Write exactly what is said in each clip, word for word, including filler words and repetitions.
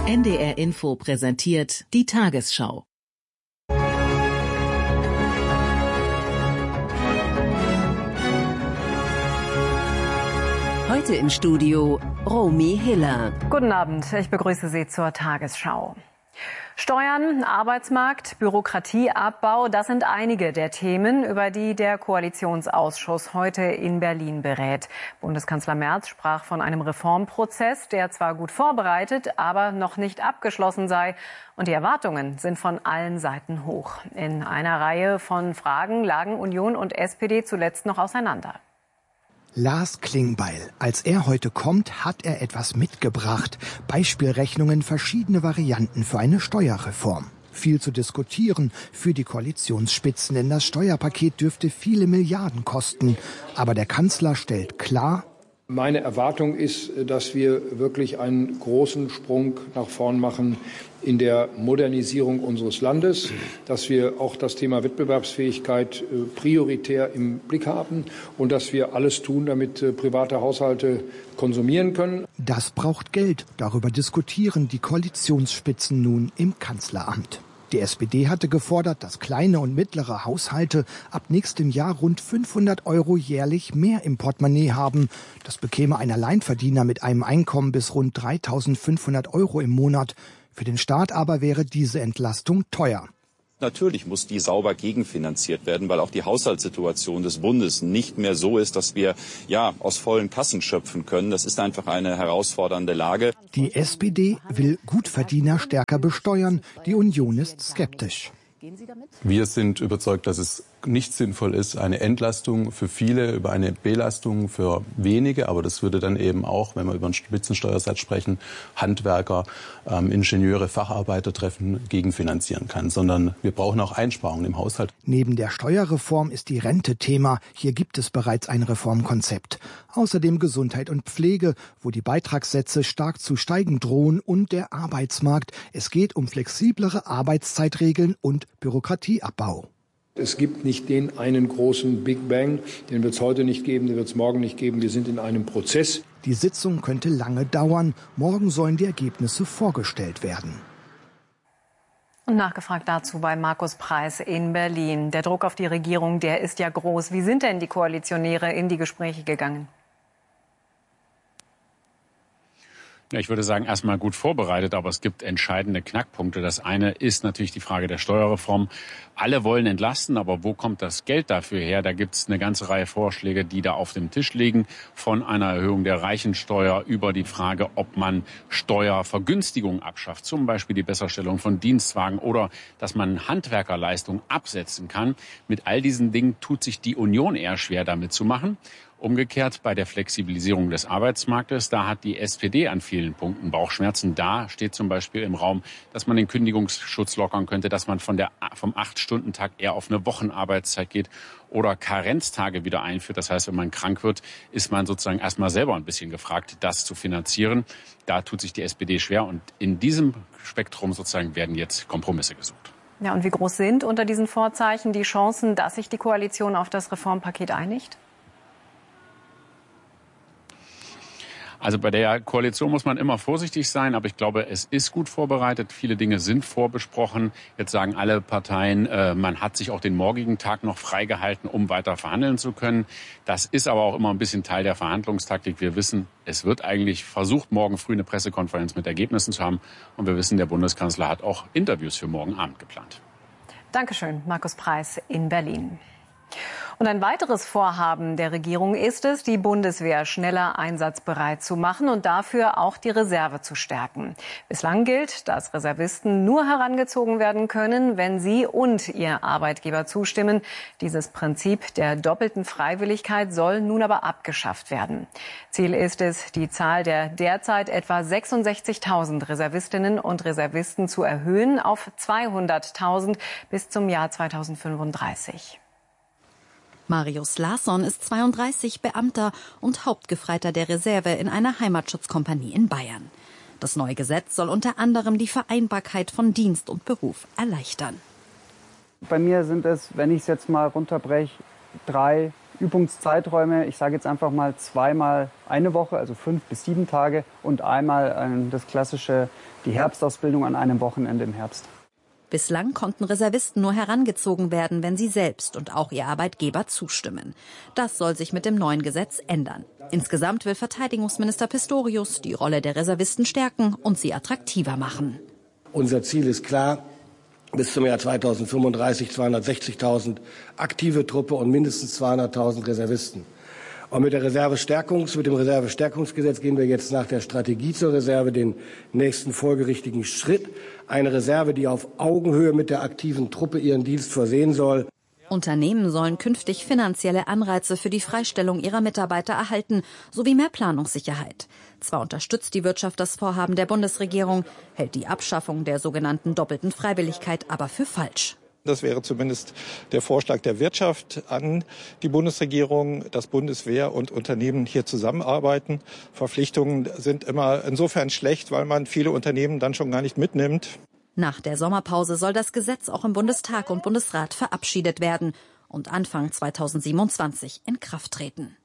N D R Info präsentiert die Tagesschau. Heute im Studio Romy Hiller. Guten Abend, ich begrüße Sie zur Tagesschau. Steuern, Arbeitsmarkt, Bürokratieabbau, das sind einige der Themen, über die der Koalitionsausschuss heute in Berlin berät. Bundeskanzler Merz sprach von einem Reformprozess, der zwar gut vorbereitet, aber noch nicht abgeschlossen sei. Und die Erwartungen sind von allen Seiten hoch. In einer Reihe von Fragen lagen Union und S P D zuletzt noch auseinander. Lars Klingbeil. Als er heute kommt, hat er etwas mitgebracht. Beispielrechnungen, verschiedene Varianten für eine Steuerreform. Viel zu diskutieren für die Koalitionsspitzen, denn das Steuerpaket dürfte viele Milliarden kosten. Aber der Kanzler stellt klar: Meine Erwartung ist, dass wir wirklich einen großen Sprung nach vorn machen in der Modernisierung unseres Landes, dass wir auch das Thema Wettbewerbsfähigkeit prioritär im Blick haben und dass wir alles tun, damit private Haushalte konsumieren können. Das braucht Geld. Darüber diskutieren die Koalitionsspitzen nun im Kanzleramt. Die S P D hatte gefordert, dass kleine und mittlere Haushalte ab nächstem Jahr rund fünfhundert Euro jährlich mehr im Portemonnaie haben. Das bekäme ein Alleinverdiener mit einem Einkommen bis rund dreitausendfünfhundert Euro im Monat. Für den Staat aber wäre diese Entlastung teuer. Natürlich muss die sauber gegenfinanziert werden, weil auch die Haushaltssituation des Bundes nicht mehr so ist, dass wir ja aus vollen Kassen schöpfen können. Das ist einfach eine herausfordernde Lage. Die S P D will Gutverdiener stärker besteuern. Die Union ist skeptisch. Wir sind überzeugt, dass es nicht sinnvoll ist, eine Entlastung für viele über eine Belastung für wenige. Aber das würde dann eben auch, wenn wir über einen Spitzensteuersatz sprechen, Handwerker, ähm, Ingenieure, Facharbeiter treffen, gegenfinanzieren kann. Sondern wir brauchen auch Einsparungen im Haushalt. Neben der Steuerreform ist die Rente Thema. Hier gibt es bereits ein Reformkonzept. Außerdem Gesundheit und Pflege, wo die Beitragssätze stark zu steigen drohen, und der Arbeitsmarkt. Es geht um flexiblere Arbeitszeitregeln und Bürokratieabbau. Es gibt nicht den einen großen Big Bang, den wird es heute nicht geben, den wird es morgen nicht geben. Wir sind in einem Prozess. Die Sitzung könnte lange dauern. Morgen sollen die Ergebnisse vorgestellt werden. Und nachgefragt dazu bei Markus Preiß in Berlin. Der Druck auf die Regierung, der ist ja groß. Wie sind denn die Koalitionäre in die Gespräche gegangen? Ja, ich würde sagen, erstmal gut vorbereitet, aber es gibt entscheidende Knackpunkte. Das eine ist natürlich die Frage der Steuerreform. Alle wollen entlasten, aber wo kommt das Geld dafür her? Da gibt es eine ganze Reihe Vorschläge, die da auf dem Tisch liegen. Von einer Erhöhung der Reichensteuer über die Frage, ob man Steuervergünstigungen abschafft. Zum Beispiel die Besserstellung von Dienstwagen oder dass man Handwerkerleistungen absetzen kann. Mit all diesen Dingen tut sich die Union eher schwer, damit zu machen. Umgekehrt bei der Flexibilisierung des Arbeitsmarktes, da hat die S P D an vielen Punkten Bauchschmerzen. Da steht zum Beispiel im Raum, dass man den Kündigungsschutz lockern könnte, dass man von der, vom acht-Stunden-Tag eher auf eine Wochenarbeitszeit geht oder Karenztage wieder einführt. Das heißt, wenn man krank wird, ist man sozusagen erstmal selber ein bisschen gefragt, das zu finanzieren. Da tut sich die S P D schwer und in diesem Spektrum sozusagen werden jetzt Kompromisse gesucht. Ja, und wie groß sind unter diesen Vorzeichen die Chancen, dass sich die Koalition auf das Reformpaket einigt? Also bei der Koalition muss man immer vorsichtig sein, aber ich glaube, es ist gut vorbereitet. Viele Dinge sind vorbesprochen. Jetzt sagen alle Parteien, äh, man hat sich auch den morgigen Tag noch freigehalten, um weiter verhandeln zu können. Das ist aber auch immer ein bisschen Teil der Verhandlungstaktik. Wir wissen, es wird eigentlich versucht, morgen früh eine Pressekonferenz mit Ergebnissen zu haben. Und wir wissen, der Bundeskanzler hat auch Interviews für morgen Abend geplant. Dankeschön, Markus Preiß in Berlin. Und ein weiteres Vorhaben der Regierung ist es, die Bundeswehr schneller einsatzbereit zu machen und dafür auch die Reserve zu stärken. Bislang gilt, dass Reservisten nur herangezogen werden können, wenn sie und ihr Arbeitgeber zustimmen. Dieses Prinzip der doppelten Freiwilligkeit soll nun aber abgeschafft werden. Ziel ist es, die Zahl der derzeit etwa sechsundsechzigtausend Reservistinnen und Reservisten zu erhöhen auf zweihunderttausend bis zum Jahr zweitausendfünfunddreißig. Marius Larsson ist zweiunddreißig, Beamter und Hauptgefreiter der Reserve in einer Heimatschutzkompanie in Bayern. Das neue Gesetz soll unter anderem die Vereinbarkeit von Dienst und Beruf erleichtern. Bei mir sind es, wenn ich es jetzt mal runterbreche, drei Übungszeiträume, ich sage jetzt einfach mal zweimal eine Woche, also fünf bis sieben Tage und einmal äh, das klassische, die Herbstausbildung an einem Wochenende im Herbst. Bislang konnten Reservisten nur herangezogen werden, wenn sie selbst und auch ihr Arbeitgeber zustimmen. Das soll sich mit dem neuen Gesetz ändern. Insgesamt will Verteidigungsminister Pistorius die Rolle der Reservisten stärken und sie attraktiver machen. Unser Ziel ist klar, bis zum Jahr zweitausendfünfunddreißig zweihundertsechzigtausend aktive Truppe und mindestens zweihunderttausend Reservisten. Und mit der Reservestärkungs, mit dem Reservestärkungsgesetz gehen wir jetzt nach der Strategie zur Reserve den nächsten folgerichtigen Schritt. Eine Reserve, die auf Augenhöhe mit der aktiven Truppe ihren Dienst versehen soll. Unternehmen sollen künftig finanzielle Anreize für die Freistellung ihrer Mitarbeiter erhalten, sowie mehr Planungssicherheit. Zwar unterstützt die Wirtschaft das Vorhaben der Bundesregierung, hält die Abschaffung der sogenannten doppelten Freiwilligkeit aber für falsch. Das wäre zumindest der Vorschlag der Wirtschaft an die Bundesregierung, dass Bundeswehr und Unternehmen hier zusammenarbeiten. Verpflichtungen sind immer insofern schlecht, weil man viele Unternehmen dann schon gar nicht mitnimmt. Nach der Sommerpause soll das Gesetz auch im Bundestag und Bundesrat verabschiedet werden und Anfang zweitausendsiebenundzwanzig in Kraft treten.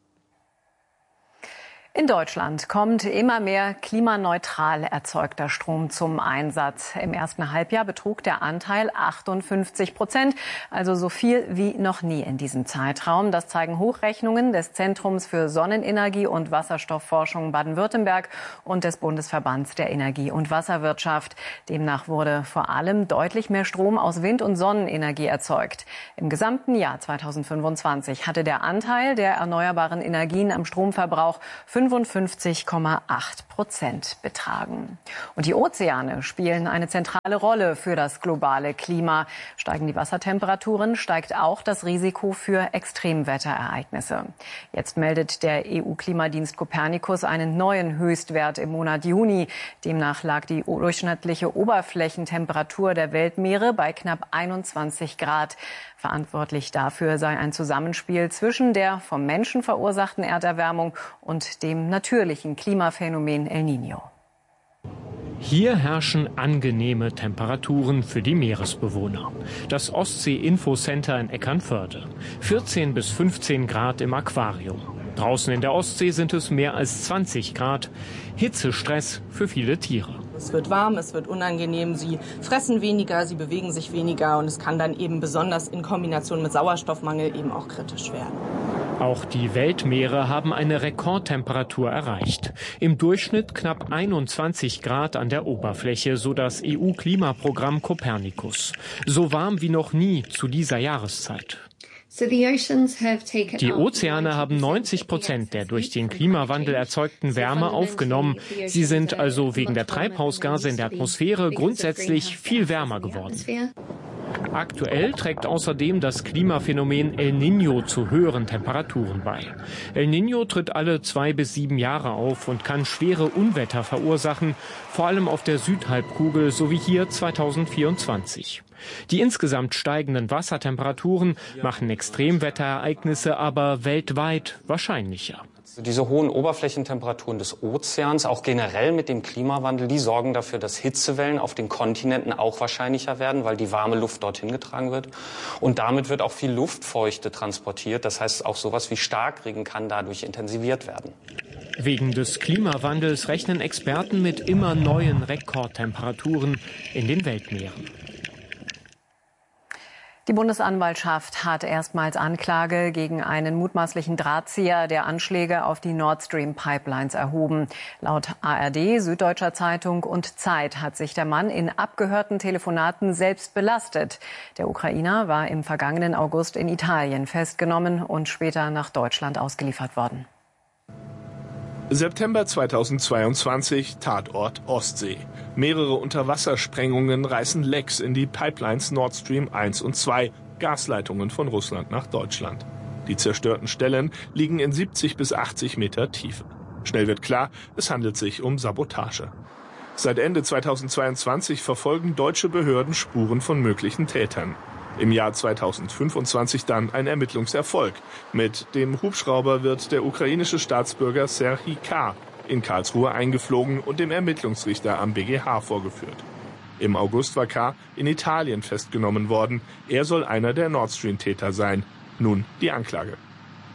In Deutschland kommt immer mehr klimaneutral erzeugter Strom zum Einsatz. Im ersten Halbjahr betrug der Anteil achtundfünfzig Prozent, also so viel wie noch nie in diesem Zeitraum. Das zeigen Hochrechnungen des Zentrums für Sonnenenergie und Wasserstoffforschung Baden-Württemberg und des Bundesverbands der Energie- und Wasserwirtschaft. Demnach wurde vor allem deutlich mehr Strom aus Wind- und Sonnenenergie erzeugt. Im gesamten Jahr zweitausendfünfundzwanzig hatte der Anteil der erneuerbaren Energien am Stromverbrauch fünfundfünfzig Komma acht Prozent betragen. Und die Ozeane spielen eine zentrale Rolle für das globale Klima. Steigen die Wassertemperaturen, steigt auch das Risiko für Extremwetterereignisse. Jetzt meldet der E U-Klimadienst Copernicus einen neuen Höchstwert im Monat Juni. Demnach lag die durchschnittliche Oberflächentemperatur der Weltmeere bei knapp einundzwanzig Grad. Verantwortlich dafür sei ein Zusammenspiel zwischen der vom Menschen verursachten Erderwärmung und dem natürlichen Klimaphänomen El Niño. Hier herrschen angenehme Temperaturen für die Meeresbewohner. Das Ostsee-Infocenter in Eckernförde. vierzehn bis fünfzehn Grad im Aquarium. Draußen in der Ostsee sind es mehr als zwanzig Grad. Hitzestress für viele Tiere. Es wird warm, es wird unangenehm, sie fressen weniger, sie bewegen sich weniger und es kann dann eben besonders in Kombination mit Sauerstoffmangel eben auch kritisch werden. Auch die Weltmeere haben eine Rekordtemperatur erreicht. Im Durchschnitt knapp einundzwanzig Grad an der Oberfläche, so das E U-Klimaprogramm Copernicus. So warm wie noch nie zu dieser Jahreszeit. Die Ozeane haben neunzig Prozent der durch den Klimawandel erzeugten Wärme aufgenommen. Sie sind also wegen der Treibhausgase in der Atmosphäre grundsätzlich viel wärmer geworden. Aktuell trägt außerdem das Klimaphänomen El Niño zu höheren Temperaturen bei. El Niño tritt alle zwei bis sieben Jahre auf und kann schwere Unwetter verursachen, vor allem auf der Südhalbkugel, so wie hier zweitausendvierundzwanzig. Die insgesamt steigenden Wassertemperaturen machen Extremwetterereignisse aber weltweit wahrscheinlicher. Diese hohen Oberflächentemperaturen des Ozeans, auch generell mit dem Klimawandel, die sorgen dafür, dass Hitzewellen auf den Kontinenten auch wahrscheinlicher werden, weil die warme Luft dorthin getragen wird. Und damit wird auch viel Luftfeuchte transportiert. Das heißt, auch sowas wie Starkregen kann dadurch intensiviert werden. Wegen des Klimawandels rechnen Experten mit immer neuen Rekordtemperaturen in den Weltmeeren. Die Bundesanwaltschaft hat erstmals Anklage gegen einen mutmaßlichen Drahtzieher der Anschläge auf die Nord Stream Pipelines erhoben. Laut A R D, Süddeutscher Zeitung und Zeit hat sich der Mann in abgehörten Telefonaten selbst belastet. Der Ukrainer war im vergangenen August in Italien festgenommen und später nach Deutschland ausgeliefert worden. September zweitausendzweiundzwanzig, Tatort Ostsee. Mehrere Unterwassersprengungen reißen Lecks in die Pipelines Nord Stream eins und zwei, Gasleitungen von Russland nach Deutschland. Die zerstörten Stellen liegen in siebzig bis achtzig Meter Tiefe. Schnell wird klar, es handelt sich um Sabotage. Seit Ende zweitausendzweiundzwanzig verfolgen deutsche Behörden Spuren von möglichen Tätern. Im Jahr zweitausendfünfundzwanzig dann ein Ermittlungserfolg. Mit dem Hubschrauber wird der ukrainische Staatsbürger Serhij K. in Karlsruhe eingeflogen und dem Ermittlungsrichter am B G H vorgeführt. Im August war K. in Italien festgenommen worden. Er soll einer der Nord Stream-Täter sein. Nun die Anklage.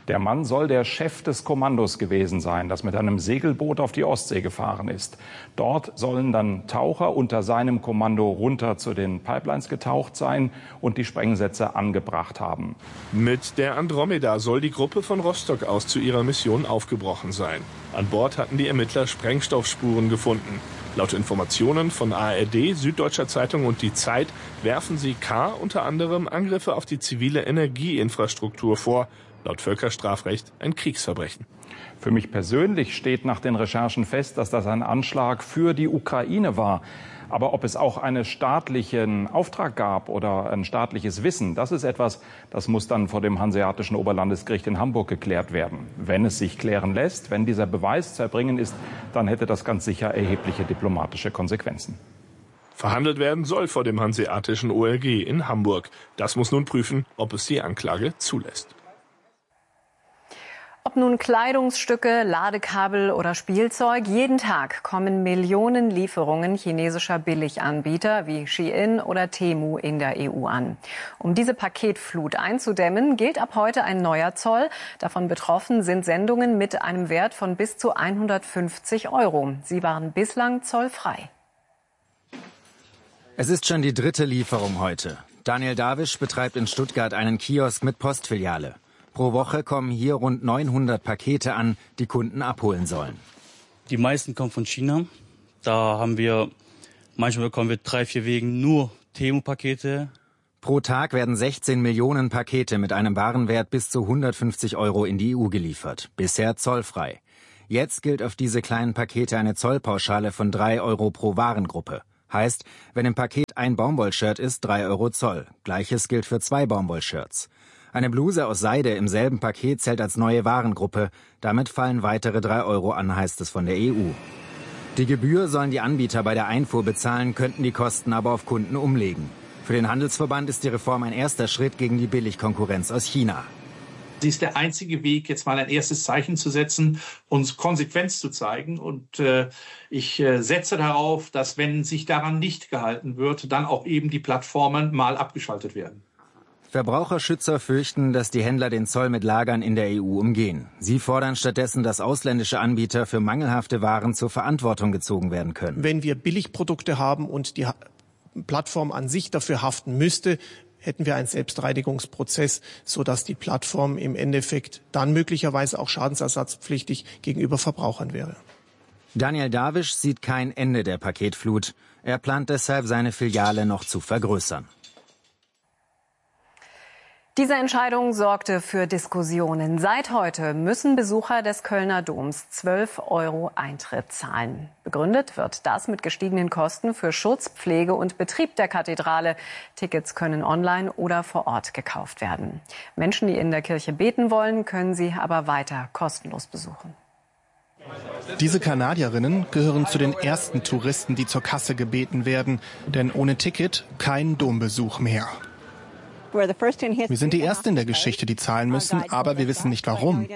Der Mann soll der Chef des Kommandos gewesen sein, das mit einem Segelboot auf die Ostsee gefahren ist. Dort sollen dann Taucher unter seinem Kommando runter zu den Pipelines getaucht sein und die Sprengsätze angebracht haben. Mit der Andromeda soll die Gruppe von Rostock aus zu ihrer Mission aufgebrochen sein. An Bord hatten die Ermittler Sprengstoffspuren gefunden. Laut Informationen von A R D, Süddeutscher Zeitung und Die Zeit werfen sie K. unter anderem Angriffe auf die zivile Energieinfrastruktur vor. Laut Völkerstrafrecht ein Kriegsverbrechen. Für mich persönlich steht nach den Recherchen fest, dass das ein Anschlag für die Ukraine war. Aber ob es auch einen staatlichen Auftrag gab oder ein staatliches Wissen, das ist etwas, das muss dann vor dem Hanseatischen Oberlandesgericht in Hamburg geklärt werden. Wenn es sich klären lässt, wenn dieser Beweis zu erbringen ist, dann hätte das ganz sicher erhebliche diplomatische Konsequenzen. Verhandelt werden soll vor dem Hanseatischen O L G in Hamburg. Das muss nun prüfen, ob es die Anklage zulässt. Ob nun Kleidungsstücke, Ladekabel oder Spielzeug, jeden Tag kommen Millionen Lieferungen chinesischer Billiganbieter wie Shein oder Temu in der E U an. Um diese Paketflut einzudämmen, gilt ab heute ein neuer Zoll. Davon betroffen sind Sendungen mit einem Wert von bis zu hundertfünfzig Euro. Sie waren bislang zollfrei. Es ist schon die dritte Lieferung heute. Daniel Dawisch betreibt in Stuttgart einen Kiosk mit Postfiliale. Pro Woche kommen hier rund neunhundert Pakete an, die Kunden abholen sollen. Die meisten kommen von China. Da haben wir, manchmal bekommen wir drei, vier Wegen nur Temu-Pakete. Pro Tag werden sechzehn Millionen Pakete mit einem Warenwert bis zu hundertfünfzig Euro in die E U geliefert. Bisher zollfrei. Jetzt gilt auf diese kleinen Pakete eine Zollpauschale von drei Euro pro Warengruppe. Heißt, wenn im Paket ein Baumwollshirt ist, drei Euro Zoll. Gleiches gilt für zwei Baumwollshirts. Eine Bluse aus Seide im selben Paket zählt als neue Warengruppe. Damit fallen weitere drei Euro an, heißt es von der E U. Die Gebühr sollen die Anbieter bei der Einfuhr bezahlen, könnten die Kosten aber auf Kunden umlegen. Für den Handelsverband ist die Reform ein erster Schritt gegen die Billigkonkurrenz aus China. Sie ist der einzige Weg, jetzt mal ein erstes Zeichen zu setzen und Konsequenz zu zeigen. Und äh, ich äh, setze darauf, dass, wenn sich daran nicht gehalten wird, dann auch eben die Plattformen mal abgeschaltet werden. Verbraucherschützer fürchten, dass die Händler den Zoll mit Lagern in der E U umgehen. Sie fordern stattdessen, dass ausländische Anbieter für mangelhafte Waren zur Verantwortung gezogen werden können. Wenn wir Billigprodukte haben und die Plattform an sich dafür haften müsste, hätten wir einen Selbstreinigungsprozess, sodass die Plattform im Endeffekt dann möglicherweise auch schadensersatzpflichtig gegenüber Verbrauchern wäre. Daniel Dawisch sieht kein Ende der Paketflut. Er plant deshalb, seine Filiale noch zu vergrößern. Diese Entscheidung sorgte für Diskussionen. Seit heute müssen Besucher des Kölner Doms zwölf Euro Eintritt zahlen. Begründet wird das mit gestiegenen Kosten für Schutz, Pflege und Betrieb der Kathedrale. Tickets können online oder vor Ort gekauft werden. Menschen, die in der Kirche beten wollen, können sie aber weiter kostenlos besuchen. Diese Kanadierinnen gehören zu den ersten Touristen, die zur Kasse gebeten werden. Denn ohne Ticket kein Dombesuch mehr. Wir sind die Ersten in der Geschichte, die zahlen müssen, aber wir wissen nicht warum.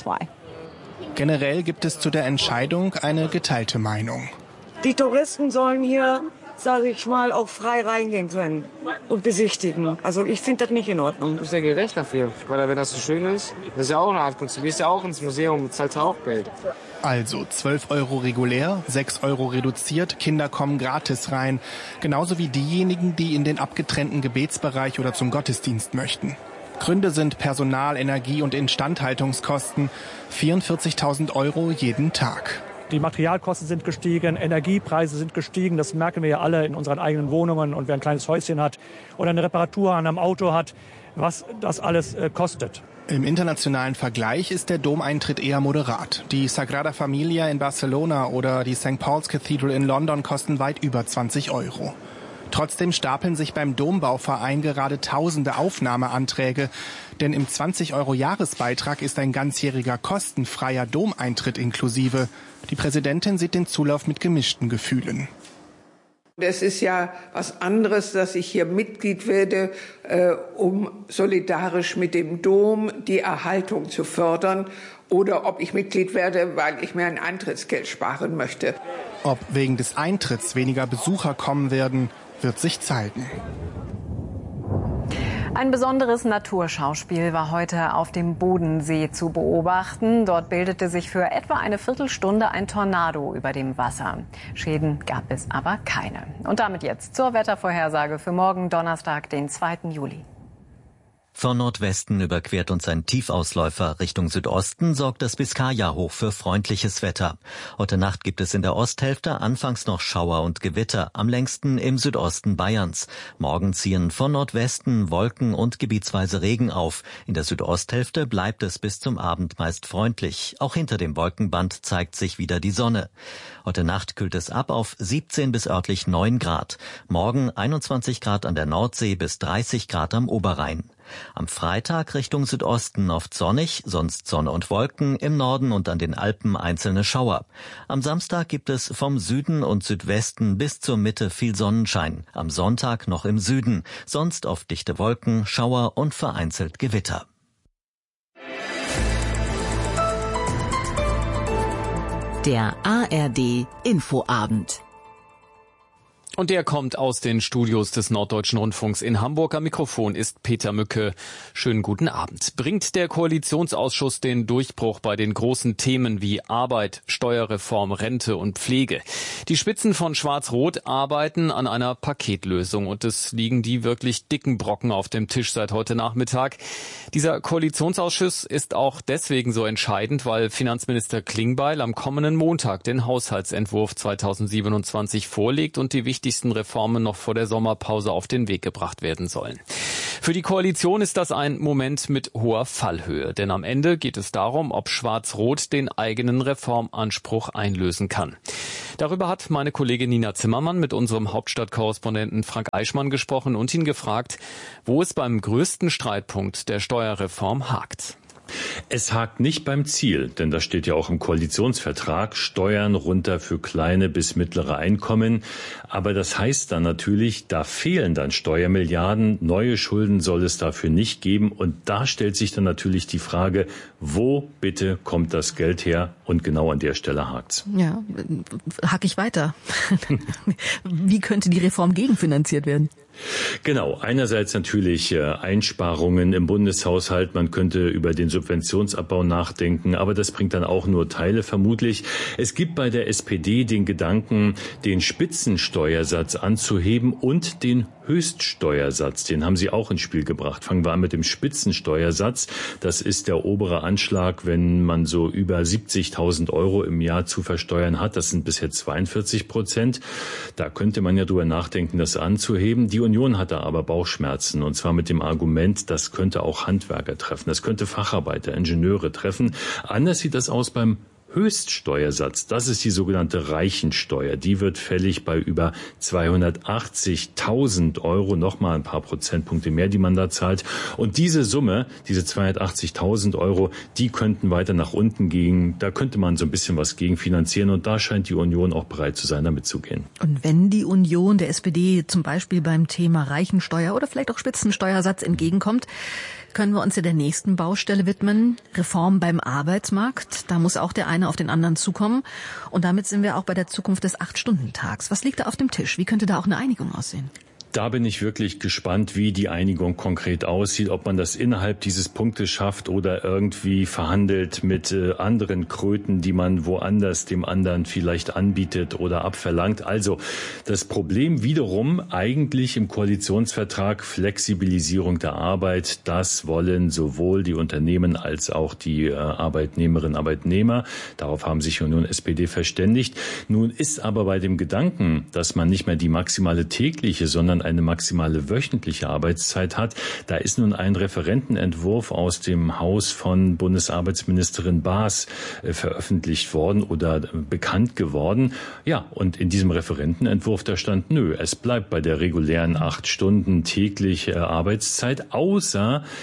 Generell gibt es zu der Entscheidung eine geteilte Meinung. Die Touristen sollen hier, sage ich mal, auch frei reingehen können und besichtigen. Also ich finde das nicht in Ordnung. Du bist ja gerecht dafür, weil wenn das so schön ist, das ist ja auch eine Art Kunst. Du gehst ja auch ins Museum, zahlst auch Geld. Also zwölf Euro regulär, sechs Euro reduziert, Kinder kommen gratis rein. Genauso wie diejenigen, die in den abgetrennten Gebetsbereich oder zum Gottesdienst möchten. Gründe sind Personal-, Energie- und Instandhaltungskosten. vierundvierzigtausend Euro jeden Tag. Die Materialkosten sind gestiegen, Energiepreise sind gestiegen. Das merken wir ja alle in unseren eigenen Wohnungen. Und wer ein kleines Häuschen hat oder eine Reparatur an einem Auto hat, was das alles äh, kostet. Im internationalen Vergleich ist der Domeintritt eher moderat. Die Sagrada Familia in Barcelona oder die Sankt Paul's Cathedral in London kosten weit über zwanzig Euro. Trotzdem stapeln sich beim Dombauverein gerade tausende Aufnahmeanträge. Denn im zwanzig Euro Jahresbeitrag ist ein ganzjähriger kostenfreier Domeintritt inklusive. Die Präsidentin sieht den Zulauf mit gemischten Gefühlen. Es ist ja was anderes, dass ich hier Mitglied werde, äh, um solidarisch mit dem Dom die Erhaltung zu fördern, oder ob ich Mitglied werde, weil ich mir ein Eintrittsgeld sparen möchte. Ob wegen des Eintritts weniger Besucher kommen werden, wird sich zeigen. Ein besonderes Naturschauspiel war heute auf dem Bodensee zu beobachten. Dort bildete sich für etwa eine Viertelstunde ein Tornado über dem Wasser. Schäden gab es aber keine. Und damit jetzt zur Wettervorhersage für morgen Donnerstag, den zweiten Juli. Von Nordwesten überquert uns ein Tiefausläufer. Richtung Südosten sorgt das Biskaya-Hoch für freundliches Wetter. Heute Nacht gibt es in der Osthälfte anfangs noch Schauer und Gewitter, am längsten im Südosten Bayerns. Morgen ziehen von Nordwesten Wolken und gebietsweise Regen auf. In der Südosthälfte bleibt es bis zum Abend meist freundlich. Auch hinter dem Wolkenband zeigt sich wieder die Sonne. Heute Nacht kühlt es ab auf siebzehn bis örtlich neun Grad. Morgen einundzwanzig Grad an der Nordsee bis dreißig Grad am Oberrhein. Am Freitag Richtung Südosten oft sonnig, sonst Sonne und Wolken, im Norden und an den Alpen einzelne Schauer. Am Samstag gibt es vom Süden und Südwesten bis zur Mitte viel Sonnenschein. Am Sonntag noch im Süden, sonst oft dichte Wolken, Schauer und vereinzelt Gewitter. Der A R D Infoabend. Und der kommt aus den Studios des Norddeutschen Rundfunks in Hamburg. Am Mikrofon ist Peter Mücke. Schönen guten Abend. Bringt der Koalitionsausschuss den Durchbruch bei den großen Themen wie Arbeit, Steuerreform, Rente und Pflege? Die Spitzen von Schwarz-Rot arbeiten an einer Paketlösung und es liegen die wirklich dicken Brocken auf dem Tisch seit heute Nachmittag. Dieser Koalitionsausschuss ist auch deswegen so entscheidend, weil Finanzminister Klingbeil am kommenden Montag den Haushaltsentwurf zweitausendsiebenundzwanzig vorlegt und die wichtigsten Reformen noch vor der Sommerpause auf den Weg gebracht werden sollen. Für die Koalition ist das ein Moment mit hoher Fallhöhe, denn am Ende geht es darum, ob Schwarz-Rot den eigenen Reformanspruch einlösen kann. Darüber hat meine Kollegin Nina Zimmermann mit unserem Hauptstadtkorrespondenten Frank Eichmann gesprochen und ihn gefragt, wo es beim größten Streitpunkt der Steuerreform hakt. Es hakt nicht beim Ziel, denn das steht ja auch im Koalitionsvertrag, Steuern runter für kleine bis mittlere Einkommen. Aber das heißt dann natürlich, da fehlen dann Steuermilliarden, neue Schulden soll es dafür nicht geben. Und da stellt sich dann natürlich die Frage, wo bitte kommt das Geld her? Und genau an der Stelle hakt's. Ja, hack ich weiter. Wie könnte die Reform gegenfinanziert werden? Genau, einerseits natürlich äh, Einsparungen im Bundeshaushalt, man könnte über den Subventionsabbau nachdenken, aber das bringt dann auch nur Teile vermutlich. Es gibt bei der S P D den Gedanken, den Spitzensteuersatz anzuheben und den Höchststeuersatz, den haben sie auch ins Spiel gebracht. Fangen wir an mit dem Spitzensteuersatz. Das ist der obere Anschlag, wenn man so über siebzigtausend Euro im Jahr zu versteuern hat. Das sind bisher zweiundvierzig Prozent. Da könnte man ja drüber nachdenken, das anzuheben. Die Union hat da aber Bauchschmerzen, und zwar mit dem Argument, das könnte auch Handwerker treffen, das könnte Facharbeiter, Ingenieure treffen. Anders sieht das aus beim Höchststeuersatz, das ist die sogenannte Reichensteuer. Die wird fällig bei über zweihundertachtzigtausend Euro, nochmal ein paar Prozentpunkte mehr, die man da zahlt. Und diese Summe, diese zweihundertachtzigtausend Euro, die könnten weiter nach unten gehen. Da könnte man so ein bisschen was gegenfinanzieren, und da scheint die Union auch bereit zu sein, damit zu gehen. Und wenn die Union der S P D zum Beispiel beim Thema Reichensteuer oder vielleicht auch Spitzensteuersatz entgegenkommt, können wir uns ja der nächsten Baustelle widmen, Reform beim Arbeitsmarkt. Da muss auch der eine auf den anderen zukommen. Und damit sind wir auch bei der Zukunft des Acht-Stunden-Tags. Was liegt da auf dem Tisch? Wie könnte da auch eine Einigung aussehen? Da bin ich wirklich gespannt, wie die Einigung konkret aussieht, ob man das innerhalb dieses Punktes schafft oder irgendwie verhandelt mit äh, anderen Kröten, die man woanders dem anderen vielleicht anbietet oder abverlangt. Also das Problem wiederum eigentlich im Koalitionsvertrag Flexibilisierung der Arbeit. Das wollen sowohl die Unternehmen als auch die äh, Arbeitnehmerinnen und Arbeitnehmer. Darauf haben sich Union S P D verständigt. Nun ist aber bei dem Gedanken, dass man nicht mehr die maximale tägliche, sondern eine maximale wöchentliche Arbeitszeit hat. Da ist nun ein Referentenentwurf aus dem Haus von Bundesarbeitsministerin Baas äh, veröffentlicht worden oder äh, bekannt geworden. Ja, und in diesem Referentenentwurf, da stand, nö, es bleibt bei der regulären acht Stunden täglich äh, Arbeitszeit, außer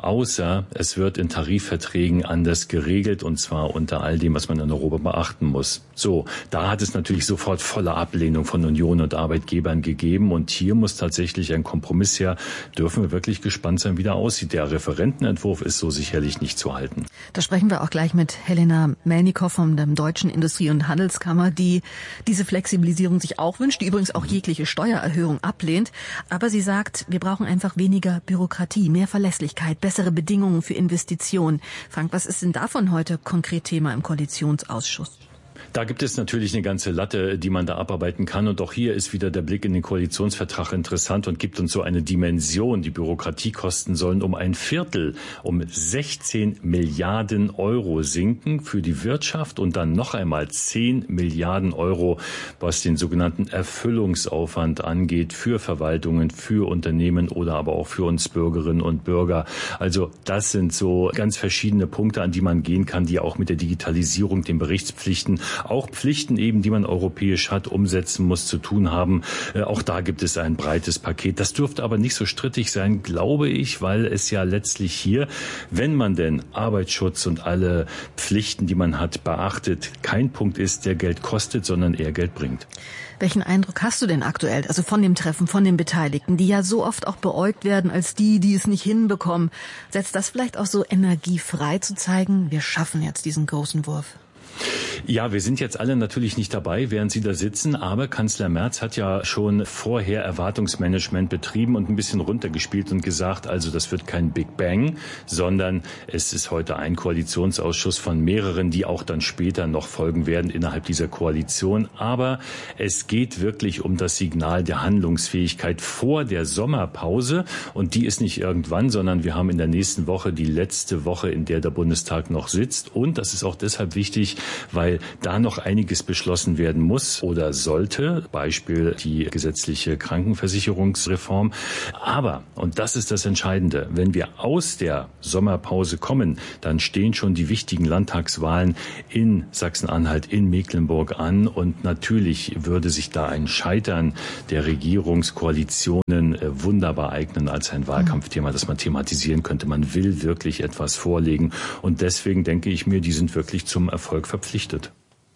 außer es wird in Tarifverträgen anders geregelt, und zwar unter all dem, was man in Europa beachten muss. So, da hat es natürlich sofort volle Ablehnung von Union und Arbeitgebern gegeben, und hier muss tatsächlich ein Kompromiss her. Dürfen wir wirklich gespannt sein, wie der aussieht. Der Referentenentwurf ist so sicherlich nicht zu halten. Da sprechen wir auch gleich mit Helena Melnikow von der Deutschen Industrie- und Handelskammer, die diese Flexibilisierung sich auch wünscht, die übrigens auch jegliche Steuererhöhung ablehnt. Aber sie sagt, wir brauchen einfach weniger Bürokratie, mehr Verlässlichkeit, bessere Bedingungen für Investitionen. Frank, was ist denn davon heute konkret Thema im Koalitionsausschuss? Da gibt es natürlich eine ganze Latte, die man da abarbeiten kann. Und auch hier ist wieder der Blick in den Koalitionsvertrag interessant und gibt uns so eine Dimension. Die Bürokratiekosten sollen um ein Viertel, um sechzehn Milliarden Euro sinken für die Wirtschaft und dann noch einmal zehn Milliarden Euro, was den sogenannten Erfüllungsaufwand angeht, für Verwaltungen, für Unternehmen oder aber auch für uns Bürgerinnen und Bürger. Also das sind so ganz verschiedene Punkte, an die man gehen kann, die auch mit der Digitalisierung, den Berichtspflichten, auch Pflichten eben, die man europäisch hat, umsetzen muss, zu tun haben. Äh, auch da gibt es ein breites Paket. Das dürfte aber nicht so strittig sein, glaube ich, weil es ja letztlich hier, wenn man denn Arbeitsschutz und alle Pflichten, die man hat, beachtet, kein Punkt ist, der Geld kostet, sondern eher Geld bringt. Welchen Eindruck hast du denn aktuell, also von dem Treffen, von den Beteiligten, die ja so oft auch beäugt werden als die, die es nicht hinbekommen? Setzt das vielleicht auch so Energie frei zu zeigen, wir schaffen jetzt diesen großen Wurf? Ja, wir sind jetzt alle natürlich nicht dabei, während Sie da sitzen, aber Kanzler Merz hat ja schon vorher Erwartungsmanagement betrieben und ein bisschen runtergespielt und gesagt, also das wird kein Big Bang, sondern es ist heute ein Koalitionsausschuss von mehreren, die auch dann später noch folgen werden innerhalb dieser Koalition. Aber es geht wirklich um das Signal der Handlungsfähigkeit vor der Sommerpause, und die ist nicht irgendwann, sondern wir haben in der nächsten Woche die letzte Woche, in der der Bundestag noch sitzt, und das ist auch deshalb wichtig, weil da noch einiges beschlossen werden muss oder sollte, Beispiel die gesetzliche Krankenversicherungsreform. Aber, und das ist das Entscheidende, wenn wir aus der Sommerpause kommen, dann stehen schon die wichtigen Landtagswahlen in Sachsen-Anhalt, in Mecklenburg an, und natürlich würde sich da ein Scheitern der Regierungskoalitionen wunderbar eignen als ein Wahlkampfthema, das man thematisieren könnte. Man will wirklich etwas vorlegen, und deswegen denke ich mir, die sind wirklich zum Erfolg verpflichtet.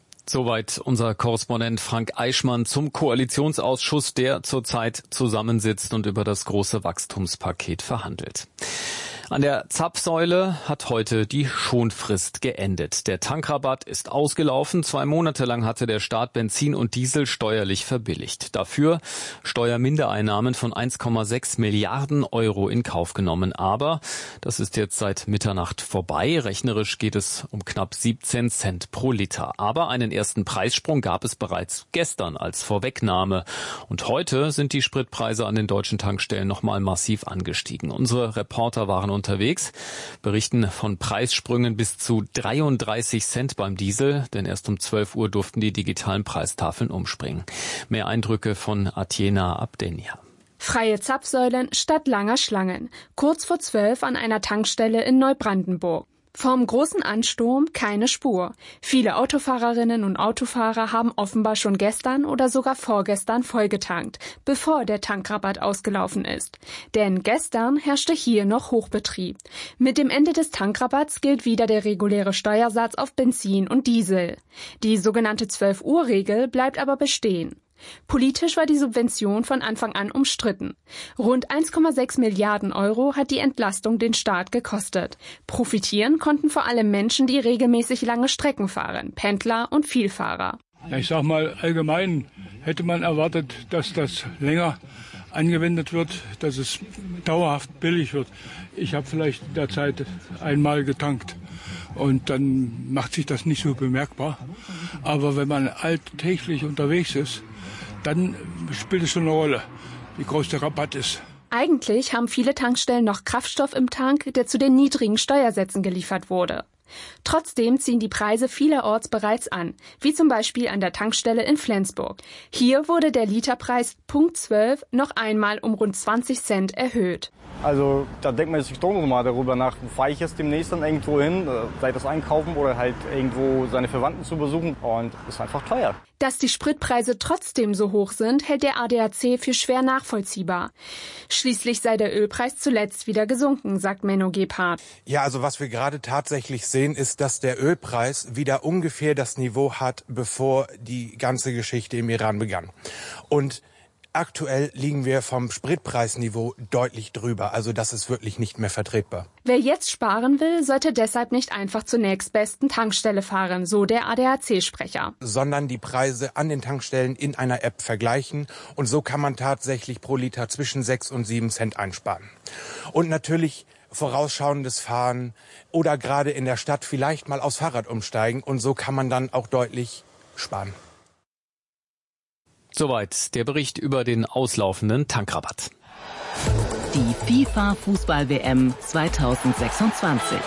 Soweit unser Korrespondent Frank Eichmann zum Koalitionsausschuss, der zurzeit zusammensitzt und über das große Wachstumspaket verhandelt. An der Zapfsäule hat heute die Schonfrist geendet. Der Tankrabatt ist ausgelaufen. Zwei Monate lang hatte der Staat Benzin und Diesel steuerlich verbilligt. Dafür Steuermindereinnahmen von eins Komma sechs Milliarden Euro in Kauf genommen. Aber das ist jetzt seit Mitternacht vorbei. Rechnerisch geht es um knapp siebzehn Cent pro Liter. Aber einen ersten Preissprung gab es bereits gestern als Vorwegnahme. Und heute sind die Spritpreise an den deutschen Tankstellen nochmal massiv angestiegen. Unsere Reporter waren unterwegs, berichten von Preissprüngen bis zu dreiunddreißig Cent beim Diesel, denn erst um zwölf Uhr durften die digitalen Preistafeln umspringen. Mehr Eindrücke von Atjena Abdenia. Freie Zapfsäulen statt langer Schlangen. Kurz vor zwölf an einer Tankstelle in Neubrandenburg. Vom großen Ansturm keine Spur. Viele Autofahrerinnen und Autofahrer haben offenbar schon gestern oder sogar vorgestern vollgetankt, bevor der Tankrabatt ausgelaufen ist. Denn gestern herrschte hier noch Hochbetrieb. Mit dem Ende des Tankrabatts gilt wieder der reguläre Steuersatz auf Benzin und Diesel. Die sogenannte zwölf Uhr Regel bleibt aber bestehen. Politisch war die Subvention von Anfang an umstritten. Rund eins Komma sechs Milliarden Euro hat die Entlastung den Staat gekostet. Profitieren konnten vor allem Menschen, die regelmäßig lange Strecken fahren, Pendler und Vielfahrer. Ja, ich sag mal, allgemein hätte man erwartet, dass das länger angewendet wird, dass es dauerhaft billig wird. Ich habe vielleicht derzeit einmal getankt. Und dann macht sich das nicht so bemerkbar. Aber wenn man alltäglich unterwegs ist, dann spielt es schon eine Rolle, wie groß der Rabatt ist. Eigentlich haben viele Tankstellen noch Kraftstoff im Tank, der zu den niedrigen Steuersätzen geliefert wurde. Trotzdem ziehen die Preise vielerorts bereits an, wie zum Beispiel an der Tankstelle in Flensburg. Hier wurde der Literpreis Punkt zwölf noch einmal um rund zwanzig Cent erhöht. Also da denkt man sich doch noch mal darüber nach, fahre ich jetzt demnächst dann irgendwo hin, sei das einkaufen oder halt irgendwo seine Verwandten zu besuchen, und ist einfach teuer. Dass die Spritpreise trotzdem so hoch sind, hält der A D A C für schwer nachvollziehbar. Schließlich sei der Ölpreis zuletzt wieder gesunken, sagt Menno Gebhardt. Ja, also was wir gerade tatsächlich sehen, ist, dass der Ölpreis wieder ungefähr das Niveau hat, bevor die ganze Geschichte im Iran begann. Und aktuell liegen wir vom Spritpreisniveau deutlich drüber. Also das ist wirklich nicht mehr vertretbar. Wer jetzt sparen will, sollte deshalb nicht einfach zur nächstbesten Tankstelle fahren, so der A D A C-Sprecher. Sondern die Preise an den Tankstellen in einer App vergleichen. Und so kann man tatsächlich pro Liter zwischen sechs und sieben Cent einsparen. Und natürlich vorausschauendes Fahren oder gerade in der Stadt vielleicht mal aufs Fahrrad umsteigen. Und so kann man dann auch deutlich sparen. Soweit der Bericht über den auslaufenden Tankrabatt. Die FIFA-Fußball-W M zweitausendsechsundzwanzig.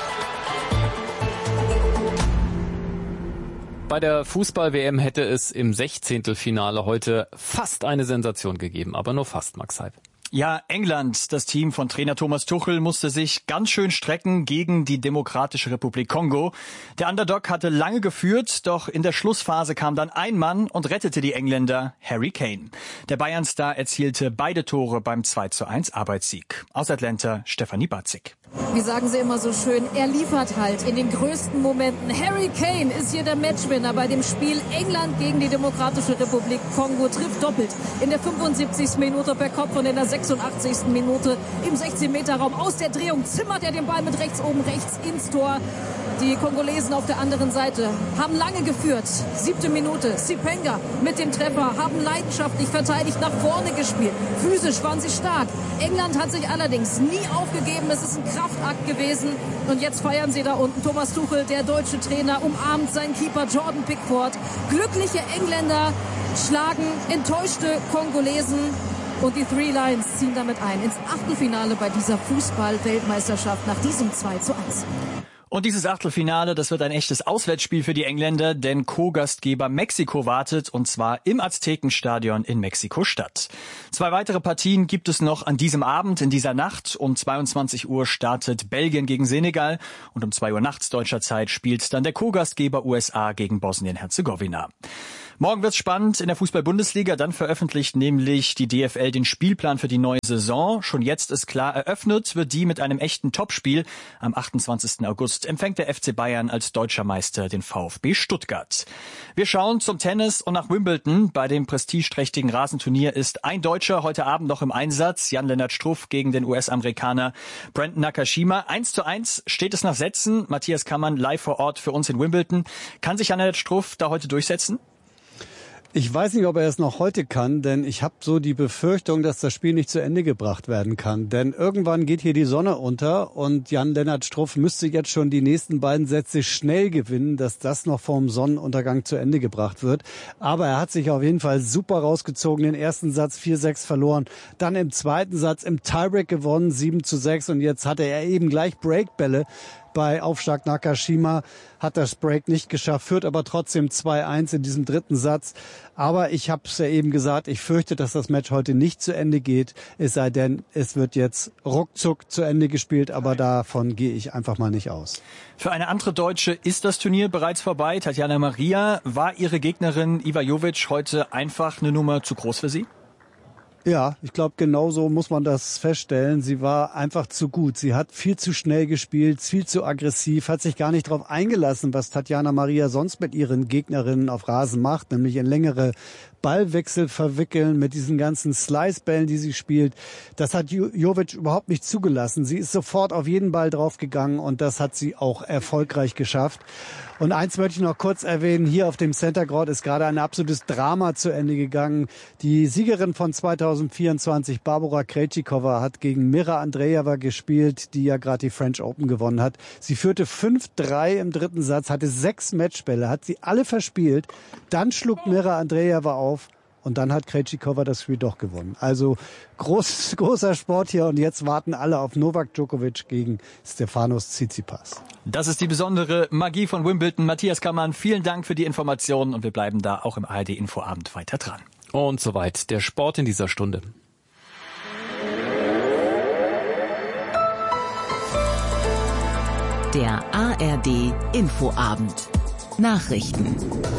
Bei der Fußball-W M hätte es im Sechzehntelfinale heute fast eine Sensation gegeben, aber nur fast, Max Heib. Ja, England, das Team von Trainer Thomas Tuchel, musste sich ganz schön strecken gegen die Demokratische Republik Kongo. Der Underdog hatte lange geführt, doch in der Schlussphase kam dann ein Mann und rettete die Engländer, Harry Kane. Der Bayern-Star erzielte beide Tore beim zwei zu eins Arbeitssieg. Aus Atlanta, Stefanie Batzig. Wie sagen sie immer so schön, er liefert halt in den größten Momenten. Harry Kane ist hier der Matchwinner bei dem Spiel England gegen die Demokratische Republik Kongo, trifft doppelt. In der fünfundsiebzigsten Minute per Kopf und in der sechsundachtzigsten Minute im sechzehn-Meter-Raum. Aus der Drehung zimmert er den Ball mit rechts oben rechts ins Tor. Die Kongolesen auf der anderen Seite haben lange geführt. Siebte Minute, Sipenga mit dem Treffer, haben leidenschaftlich verteidigt, nach vorne gespielt. Physisch waren sie stark. England hat sich allerdings nie aufgegeben. Es ist ein Kraftakt gewesen. Und jetzt feiern sie da unten. Thomas Tuchel, der deutsche Trainer, umarmt seinen Keeper Jordan Pickford. Glückliche Engländer schlagen enttäuschte Kongolesen. Und die Three Lions ziehen damit ein ins Achtelfinale bei dieser Fußball-Weltmeisterschaft nach diesem zwei zu eins. Und dieses Achtelfinale, das wird ein echtes Auswärtsspiel für die Engländer, denn Co-Gastgeber Mexiko wartet, und zwar im Aztekenstadion in Mexiko-Stadt. Zwei weitere Partien gibt es noch an diesem Abend, in dieser Nacht. Um zweiundzwanzig Uhr startet Belgien gegen Senegal und um zwei Uhr nachts deutscher Zeit spielt dann der Co-Gastgeber U S A gegen Bosnien-Herzegowina. Morgen wird's spannend in der Fußball-Bundesliga. Dann veröffentlicht nämlich die D F L den Spielplan für die neue Saison. Schon jetzt ist klar, eröffnet wird die mit einem echten Topspiel. Am achtundzwanzigsten August empfängt der F C Bayern als deutscher Meister den VfB Stuttgart. Wir schauen zum Tennis und nach Wimbledon. Bei dem prestigeträchtigen Rasenturnier ist ein Deutscher heute Abend noch im Einsatz. Jan-Lennart Struff gegen den U S-Amerikaner Brandon Nakashima. eins zu eins steht es nach Sätzen. Matthias Kammann live vor Ort für uns in Wimbledon. Kann sich Jan-Lennart Struff da heute durchsetzen? Ich weiß nicht, ob er es noch heute kann, denn ich habe so die Befürchtung, dass das Spiel nicht zu Ende gebracht werden kann. Denn irgendwann geht hier die Sonne unter und Jan-Lennart Struff müsste jetzt schon die nächsten beiden Sätze schnell gewinnen, dass das noch vorm Sonnenuntergang zu Ende gebracht wird. Aber er hat sich auf jeden Fall super rausgezogen. Den ersten Satz vier sechs verloren, dann im zweiten Satz im Tiebreak gewonnen, sieben zu sechs. Und jetzt hatte er eben gleich Breakbälle. Bei Aufschlag Nakashima hat das Break nicht geschafft, führt aber trotzdem zwei eins in diesem dritten Satz. Aber ich habe es ja eben gesagt, ich fürchte, dass das Match heute nicht zu Ende geht. Es sei denn, es wird jetzt ruckzuck zu Ende gespielt, aber davon gehe ich einfach mal nicht aus. Für eine andere Deutsche ist das Turnier bereits vorbei. Tatjana Maria, war ihre Gegnerin Iva Jovic heute einfach eine Nummer zu groß für sie? Ja, ich glaube, genau so muss man das feststellen. Sie war einfach zu gut. Sie hat viel zu schnell gespielt, viel zu aggressiv, hat sich gar nicht darauf eingelassen, was Tatjana Maria sonst mit ihren Gegnerinnen auf Rasen macht, nämlich in längere Ballwechsel verwickeln mit diesen ganzen Slice-Bällen, die sie spielt. Das hat Jovic überhaupt nicht zugelassen. Sie ist sofort auf jeden Ball draufgegangen und das hat sie auch erfolgreich geschafft. Und eins möchte ich noch kurz erwähnen, hier auf dem Center Court ist gerade ein absolutes Drama zu Ende gegangen. Die Siegerin von zweitausendvierundzwanzig, Barbora Krejcikova, hat gegen Mira Andreeva gespielt, die ja gerade die French Open gewonnen hat. Sie führte fünf drei im dritten Satz, hatte sechs Matchbälle, hat sie alle verspielt. Dann schlug Mira Andreeva auf. Und dann hat Krejcikova das Spiel doch gewonnen. Also groß, großer Sport hier und jetzt warten alle auf Novak Djokovic gegen Stefanos Tsitsipas. Das ist die besondere Magie von Wimbledon. Matthias Kammann, vielen Dank für die Informationen und wir bleiben da auch im A R D Infoabend weiter dran. Und soweit der Sport in dieser Stunde. Der A R D Infoabend. Nachrichten.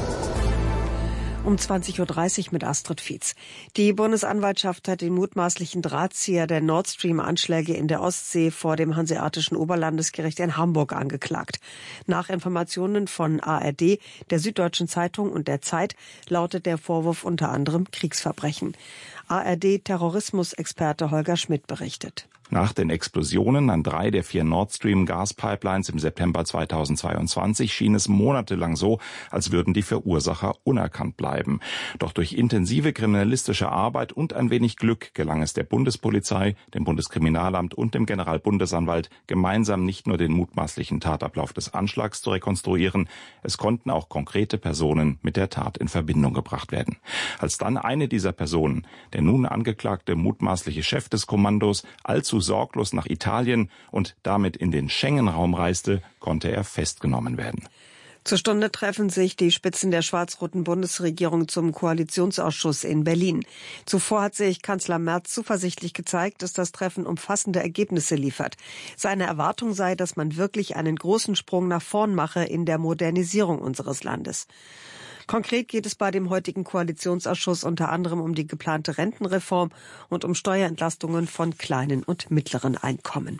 Um zwanzig Uhr dreißig mit Astrid Fietz. Die Bundesanwaltschaft hat den mutmaßlichen Drahtzieher der Nord Stream-Anschläge in der Ostsee vor dem Hanseatischen Oberlandesgericht in Hamburg angeklagt. Nach Informationen von A R D, der Süddeutschen Zeitung und der Zeit lautet der Vorwurf unter anderem Kriegsverbrechen. A R D-Terrorismusexperte Holger Schmidt berichtet. Nach den Explosionen an drei der vier Nord Stream Gaspipelines im September zweitausendzweiundzwanzig schien es monatelang so, als würden die Verursacher unerkannt bleiben. Doch durch intensive kriminalistische Arbeit und ein wenig Glück gelang es der Bundespolizei, dem Bundeskriminalamt und dem Generalbundesanwalt, gemeinsam nicht nur den mutmaßlichen Tatablauf des Anschlags zu rekonstruieren, es konnten auch konkrete Personen mit der Tat in Verbindung gebracht werden. Als dann eine dieser Personen, der nun angeklagte mutmaßliche Chef des Kommandos, allzu sorglos nach Italien und damit in den Schengen-Raum reiste, konnte er festgenommen werden. Zur Stunde treffen sich die Spitzen der schwarz-roten Bundesregierung zum Koalitionsausschuss in Berlin. Zuvor hat sich Kanzler Merz zuversichtlich gezeigt, dass das Treffen umfassende Ergebnisse liefert. Seine Erwartung sei, dass man wirklich einen großen Sprung nach vorn mache in der Modernisierung unseres Landes. Konkret geht es bei dem heutigen Koalitionsausschuss unter anderem um die geplante Rentenreform und um Steuerentlastungen von kleinen und mittleren Einkommen.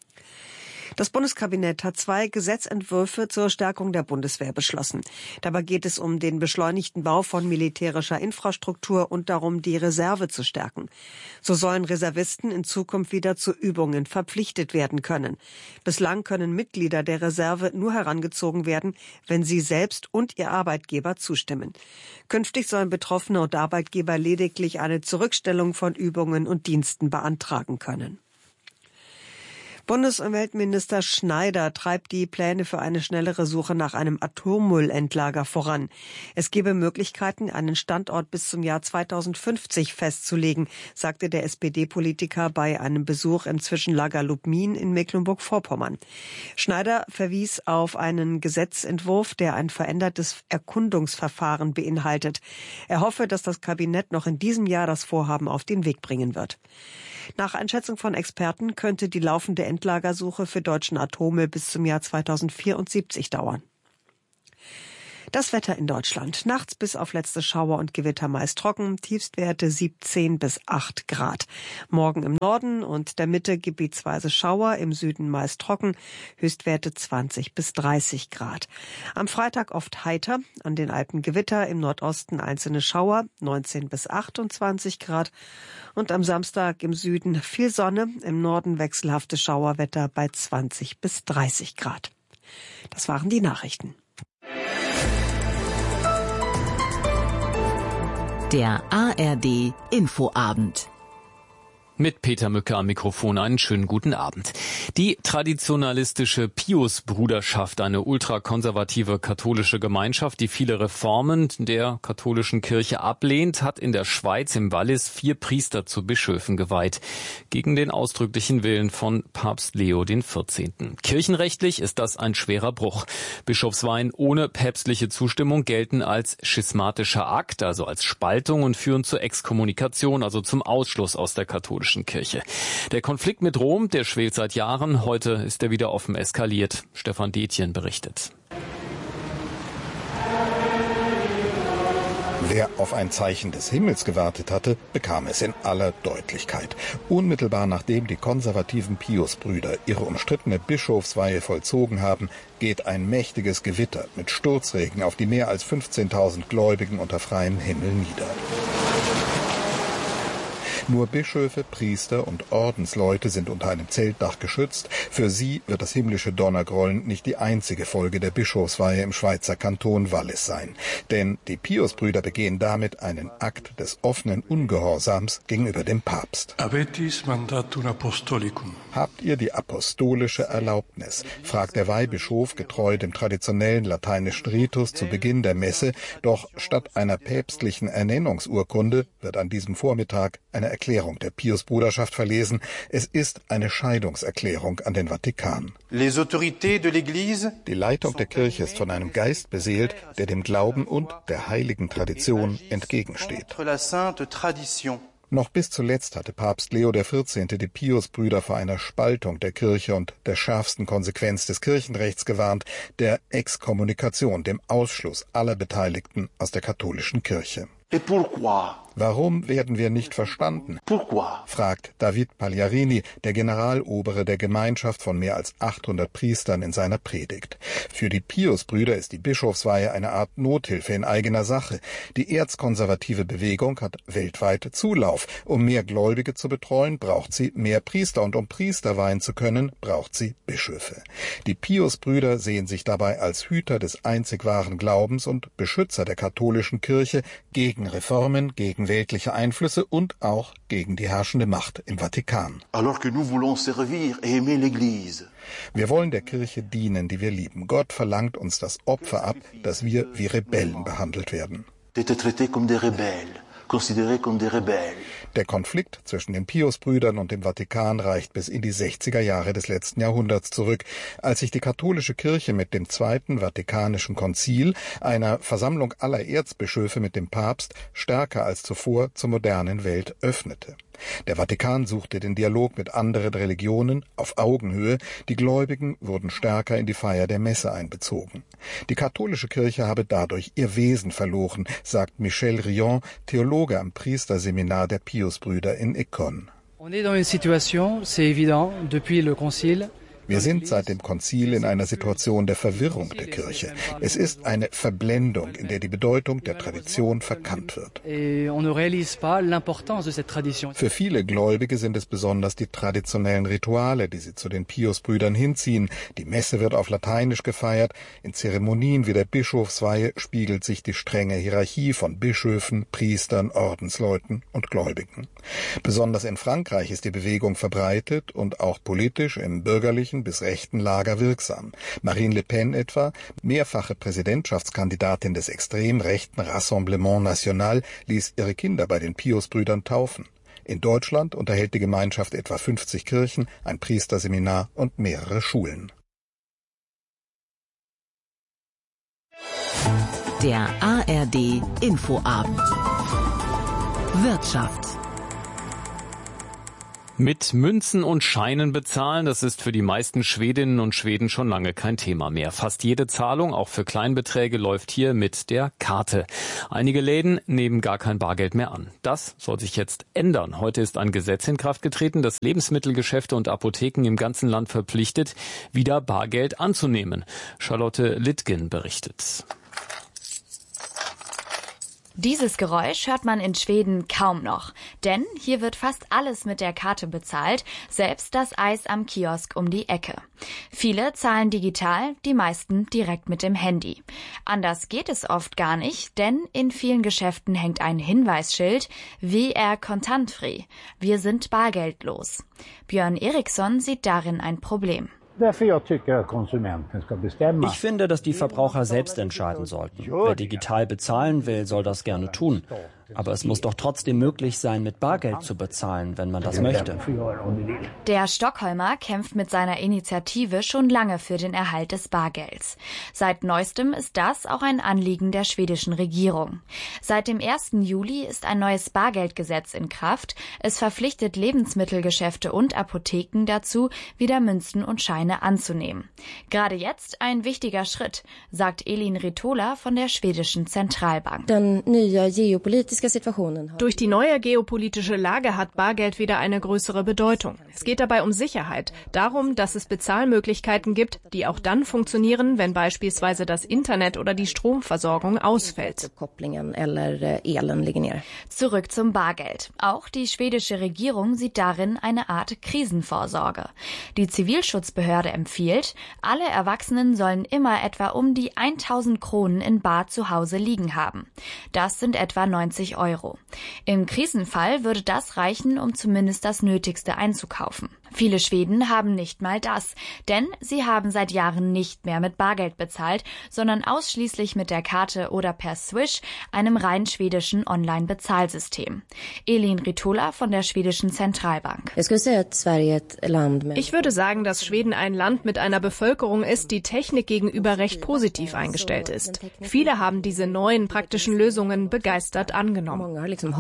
Das Bundeskabinett hat zwei Gesetzentwürfe zur Stärkung der Bundeswehr beschlossen. Dabei geht es um den beschleunigten Bau von militärischer Infrastruktur und darum, die Reserve zu stärken. So sollen Reservisten in Zukunft wieder zu Übungen verpflichtet werden können. Bislang können Mitglieder der Reserve nur herangezogen werden, wenn sie selbst und ihr Arbeitgeber zustimmen. Künftig sollen Betroffene und Arbeitgeber lediglich eine Zurückstellung von Übungen und Diensten beantragen können. Bundesumweltminister Schneider treibt die Pläne für eine schnellere Suche nach einem Atommüllendlager voran. Es gebe Möglichkeiten, einen Standort bis zum Jahr zweitausendfünfzig festzulegen, sagte der S P D-Politiker bei einem Besuch im Zwischenlager Lubmin in Mecklenburg-Vorpommern. Schneider verwies auf einen Gesetzentwurf, der ein verändertes Erkundungsverfahren beinhaltet. Er hoffe, dass das Kabinett noch in diesem Jahr das Vorhaben auf den Weg bringen wird. Nach Einschätzung von Experten könnte die laufende Endlagersuche für deutschen Atommüll bis zum Jahr zweitausendvierundsiebzig dauern. Das Wetter in Deutschland. Nachts bis auf letzte Schauer und Gewitter meist trocken. Tiefstwerte siebzehn bis acht Grad. Morgen im Norden und der Mitte gebietsweise Schauer, im Süden meist trocken. Höchstwerte zwanzig bis dreißig Grad. Am Freitag oft heiter. An den Alpen Gewitter, im Nordosten einzelne Schauer, neunzehn bis achtundzwanzig Grad. Und am Samstag im Süden viel Sonne, im Norden wechselhaftes Schauerwetter bei zwanzig bis dreißig Grad. Das waren die Nachrichten. Der A R D Infoabend. Mit Peter Mücke am Mikrofon einen schönen guten Abend. Die traditionalistische Pius-Bruderschaft, eine ultrakonservative katholische Gemeinschaft, die viele Reformen der katholischen Kirche ablehnt, hat in der Schweiz im Wallis vier Priester zu Bischöfen geweiht, gegen den ausdrücklichen Willen von Papst Leo der vierzehnte. Kirchenrechtlich ist das ein schwerer Bruch. Bischofsweihen ohne päpstliche Zustimmung gelten als schismatischer Akt, also als Spaltung, und führen zur Exkommunikation, also zum Ausschluss aus der katholischen Kirche. Der Konflikt mit Rom, der schwelt seit Jahren. Heute ist er wieder offen eskaliert. Stefan Detjen berichtet. Wer auf ein Zeichen des Himmels gewartet hatte, bekam es in aller Deutlichkeit. Unmittelbar nachdem die konservativen Pius-Brüder ihre umstrittene Bischofsweihe vollzogen haben, geht ein mächtiges Gewitter mit Sturzregen auf die mehr als fünfzehntausend Gläubigen unter freiem Himmel nieder. Nur Bischöfe, Priester und Ordensleute sind unter einem Zeltdach geschützt. Für sie wird das himmlische Donnergrollen nicht die einzige Folge der Bischofsweihe im Schweizer Kanton Wallis sein. Denn die Pius-Brüder begehen damit einen Akt des offenen Ungehorsams gegenüber dem Papst. Avetis mandatum apostolicum. Habt ihr die apostolische Erlaubnis? Fragt der Weihbischof getreu dem traditionellen lateinischen Ritus zu Beginn der Messe. Doch statt einer päpstlichen Ernennungsurkunde wird an diesem Vormittag eine Erklärung der Pius-Bruderschaft verlesen. Es ist eine Scheidungserklärung an den Vatikan. Les autorités de l'Église. Die Leitung der Kirche ist von einem Geist beseelt, der dem Glauben und der heiligen Tradition entgegensteht. Noch bis zuletzt hatte Papst Leo der Vierzehnte die Piusbrüder vor einer Spaltung der Kirche und der schärfsten Konsequenz des Kirchenrechts gewarnt, der Exkommunikation, dem Ausschluss aller Beteiligten aus der katholischen Kirche. Et pourquoi? Warum werden wir nicht verstanden? Pourquoi? Fragt David Pagliarini, der Generalobere der Gemeinschaft von mehr als achthundert Priestern, in seiner Predigt. Für die Piusbrüder ist die Bischofsweihe eine Art Nothilfe in eigener Sache. Die erzkonservative Bewegung hat weltweit Zulauf. Um mehr Gläubige zu betreuen, braucht sie mehr Priester, und um Priester weihen zu können, braucht sie Bischöfe. Die Piusbrüder sehen sich dabei als Hüter des einzig wahren Glaubens und Beschützer der katholischen Kirche gegen Reformen, gegen weltliche Einflüsse und auch gegen die herrschende Macht im Vatikan. Alors que nous voulons servir et aimer l'Église. Wir wollen der Kirche dienen, die wir lieben. Gott verlangt uns das Opfer ab, dass wir wie Rebellen behandelt werden. D'être traités comme des rebelles, considérés comme des rebelles. Der Konflikt zwischen den Piusbrüdern und dem Vatikan reicht bis in die sechziger Jahre des letzten Jahrhunderts zurück, als sich die katholische Kirche mit dem Zweiten Vatikanischen Konzil, einer Versammlung aller Erzbischöfe mit dem Papst, stärker als zuvor zur modernen Welt öffnete. Der Vatikan suchte den Dialog mit anderen Religionen auf Augenhöhe, die Gläubigen wurden stärker in die Feier der Messe einbezogen. Die katholische Kirche habe dadurch ihr Wesen verloren, sagt Michel Rion, Theologe am Priesterseminar der Piusbrüder in Écône. On est dans une situation, c'est évident, depuis le concile. Wir sind seit dem Konzil in einer Situation der Verwirrung der Kirche. Es ist eine Verblendung, in der die Bedeutung der Tradition verkannt wird. Für viele Gläubige sind es besonders die traditionellen Rituale, die sie zu den Piusbrüdern hinziehen. Die Messe wird auf Lateinisch gefeiert. In Zeremonien wie der Bischofsweihe spiegelt sich die strenge Hierarchie von Bischöfen, Priestern, Ordensleuten und Gläubigen. Besonders in Frankreich ist die Bewegung verbreitet und auch politisch im bürgerlichen bis rechten Lager wirksam. Marine Le Pen etwa, mehrfache Präsidentschaftskandidatin des extrem rechten Rassemblement National, ließ ihre Kinder bei den Piusbrüdern taufen. In Deutschland unterhält die Gemeinschaft etwa fünfzig Kirchen, ein Priesterseminar und mehrere Schulen. Der A R D Infoabend. Wirtschaft. Mit Münzen und Scheinen bezahlen, das ist für die meisten Schwedinnen und Schweden schon lange kein Thema mehr. Fast jede Zahlung, auch für Kleinbeträge, läuft hier mit der Karte. Einige Läden nehmen gar kein Bargeld mehr an. Das soll sich jetzt ändern. Heute ist ein Gesetz in Kraft getreten, das Lebensmittelgeschäfte und Apotheken im ganzen Land verpflichtet, wieder Bargeld anzunehmen. Charlotte Littgen berichtet. Dieses Geräusch hört man in Schweden kaum noch, denn hier wird fast alles mit der Karte bezahlt, selbst das Eis am Kiosk um die Ecke. Viele zahlen digital, die meisten direkt mit dem Handy. Anders geht es oft gar nicht, denn in vielen Geschäften hängt ein Hinweisschild, W R kontantfri, wir sind bargeldlos. Björn Eriksson sieht darin ein Problem. Ich finde, dass die Verbraucher selbst entscheiden sollten. Wer digital bezahlen will, soll das gerne tun. Aber es muss doch trotzdem möglich sein, mit Bargeld zu bezahlen, wenn man das möchte. Der Stockholmer kämpft mit seiner Initiative schon lange für den Erhalt des Bargelds. Seit neuestem ist das auch ein Anliegen der schwedischen Regierung. Seit dem ersten Juli ist ein neues Bargeldgesetz in Kraft. Es verpflichtet Lebensmittelgeschäfte und Apotheken dazu, wieder Münzen und Scheine anzunehmen. Gerade jetzt ein wichtiger Schritt, sagt Elin Ritola von der schwedischen Zentralbank. Durch die neue geopolitische Lage hat Bargeld wieder eine größere Bedeutung. Es geht dabei um Sicherheit, darum, dass es Bezahlmöglichkeiten gibt, die auch dann funktionieren, wenn beispielsweise das Internet oder die Stromversorgung ausfällt. Zurück zum Bargeld. Auch die schwedische Regierung sieht darin eine Art Krisenvorsorge. Die Zivilschutzbehörde empfiehlt, alle Erwachsenen sollen immer etwa um die tausend Kronen in bar zu Hause liegen haben. Das sind etwa neunzig Euro. Im Krisenfall würde das reichen, um zumindest das Nötigste einzukaufen. Viele Schweden haben nicht mal das, denn sie haben seit Jahren nicht mehr mit Bargeld bezahlt, sondern ausschließlich mit der Karte oder per Swish, einem rein schwedischen Online-Bezahlsystem. Elin Ritola von der schwedischen Zentralbank. Ich würde sagen, dass Schweden ein Land mit einer Bevölkerung ist, die Technik gegenüber recht positiv eingestellt ist. Viele haben diese neuen praktischen Lösungen begeistert angenommen.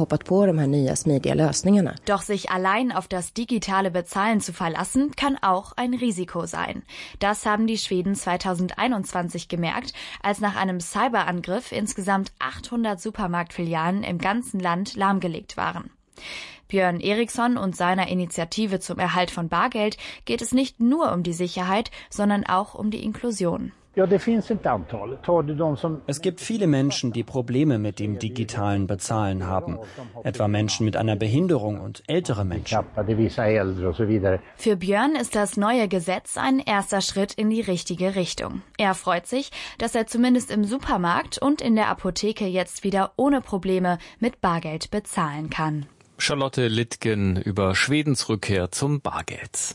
Doch sich allein auf das digitale Bezahlen zu verlassen, kann auch ein Risiko sein. Das haben die Schweden zweitausendeinundzwanzig gemerkt, als nach einem Cyberangriff insgesamt achthundert Supermarktfilialen im ganzen Land lahmgelegt waren. Björn Eriksson und seiner Initiative zum Erhalt von Bargeld geht es nicht nur um die Sicherheit, sondern auch um die Inklusion. Es gibt viele Menschen, die Probleme mit dem digitalen Bezahlen haben, etwa Menschen mit einer Behinderung und ältere Menschen. Für Björn ist das neue Gesetz ein erster Schritt in die richtige Richtung. Er freut sich, dass er zumindest im Supermarkt und in der Apotheke jetzt wieder ohne Probleme mit Bargeld bezahlen kann. Charlotte Littgen über Schwedens Rückkehr zum Bargeld.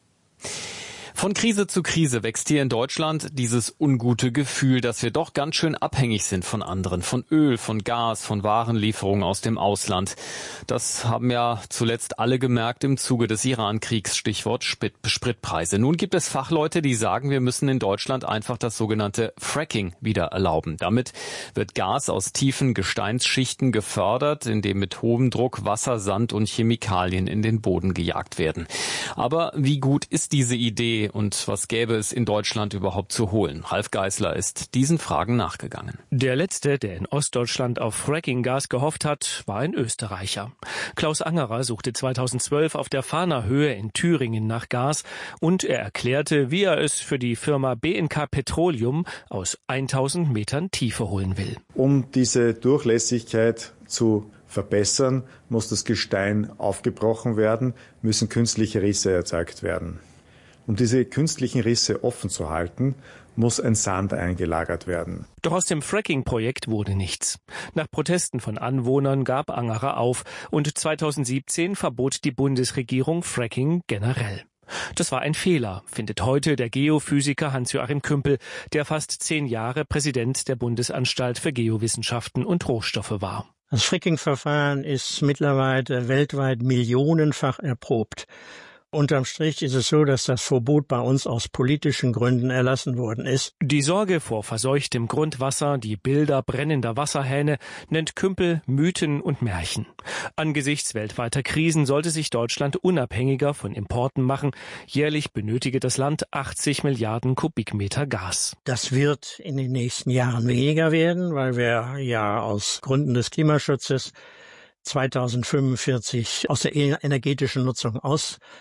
Von Krise zu Krise wächst hier in Deutschland dieses ungute Gefühl, dass wir doch ganz schön abhängig sind von anderen, von Öl, von Gas, von Warenlieferungen aus dem Ausland. Das haben ja zuletzt alle gemerkt im Zuge des Iran-Kriegs, Stichwort Spritpreise. Nun gibt es Fachleute, die sagen, wir müssen in Deutschland einfach das sogenannte Fracking wieder erlauben. Damit wird Gas aus tiefen Gesteinsschichten gefördert, indem mit hohem Druck Wasser, Sand und Chemikalien in den Boden gejagt werden. Aber wie gut ist diese Idee? Und was gäbe es in Deutschland überhaupt zu holen? Ralf Geißler ist diesen Fragen nachgegangen. Der letzte, der in Ostdeutschland auf Fracking-Gas gehofft hat, war ein Österreicher. Klaus Angerer suchte zweitausendzwölf auf der Fahner Höhe in Thüringen nach Gas und er erklärte, wie er es für die Firma B N K Petroleum aus tausend Metern Tiefe holen will. Um diese Durchlässigkeit zu verbessern, muss das Gestein aufgebrochen werden, müssen künstliche Risse erzeugt werden. Um diese künstlichen Risse offen zu halten, muss ein Sand eingelagert werden. Doch aus dem Fracking-Projekt wurde nichts. Nach Protesten von Anwohnern gab Angerer auf und zweitausendsiebzehn verbot die Bundesregierung Fracking generell. Das war ein Fehler, findet heute der Geophysiker Hans-Joachim Kümpel, der fast zehn Jahre Präsident der Bundesanstalt für Geowissenschaften und Rohstoffe war. Das Fracking-Verfahren ist mittlerweile weltweit millionenfach erprobt. Unterm Strich ist es so, dass das Verbot bei uns aus politischen Gründen erlassen worden ist. Die Sorge vor verseuchtem Grundwasser, die Bilder brennender Wasserhähne nennt Kümpel Mythen und Märchen. Angesichts weltweiter Krisen sollte sich Deutschland unabhängiger von Importen machen. Jährlich benötige das Land achtzig Milliarden Kubikmeter Gas. Das wird in den nächsten Jahren weniger werden, weil wir ja aus Gründen des Klimaschutzes zweitausendfünfundvierzig aus der energetischen Nutzung aus